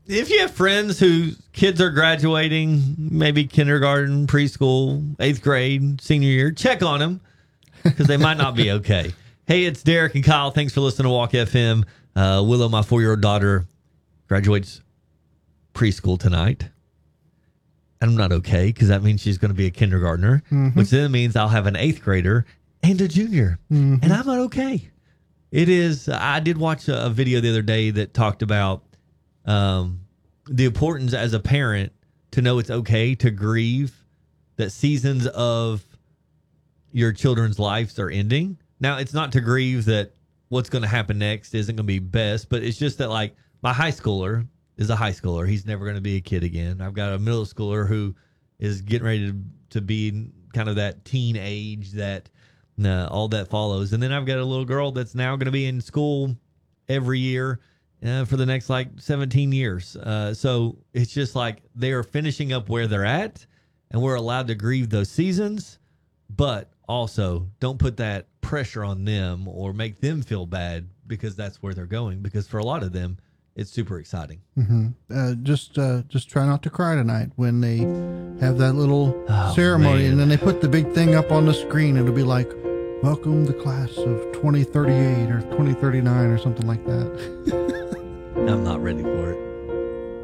if you have friends whose kids are graduating, maybe kindergarten, preschool, 8th grade, senior year, check on them because they might not be okay. Hey, it's Derek and Kyle. Thanks for listening to Walk FM. Willow, my 4-year-old daughter, graduates preschool tonight. And I'm not okay because that means she's going to be a kindergartner, which then means I'll have an 8th grader and a junior. And I'm not okay. It is. I did watch a video the other day that talked about the importance as a parent to know it's okay to grieve that seasons of your children's lives are ending. Now, it's not to grieve that what's going to happen next isn't going to be best, but it's just that, like, my high schooler is a high schooler. He's never going to be a kid again. I've got a middle schooler who is getting ready to be kind of that teen age that all that follows. And then I've got a little girl that's now going to be in school every year for the next, 17 years. So it's just like they are finishing up where they're at, and we're allowed to grieve those seasons, but also don't put that pressure on them or make them feel bad because that's where they're going. Because for a lot of them, it's super exciting. Just try not to cry tonight when they have that little ceremony, man. and then they put the big thing up on the screen. It'll be like, welcome the class of 2038 or 2039 or something like that. I'm not ready for it.